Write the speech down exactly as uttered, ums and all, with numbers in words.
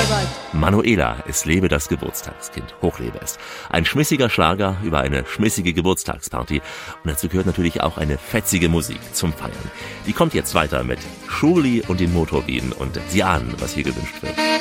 Albert. Manuela, es lebe das Geburtstagskind, hochlebe es. Ein schmissiger Schlager über eine schmissige Geburtstagsparty und dazu gehört natürlich auch eine fetzige Musik zum Feiern. Die kommt jetzt weiter mit Schurli und den Motorbienen und Sie ahnen, was hier gewünscht wird.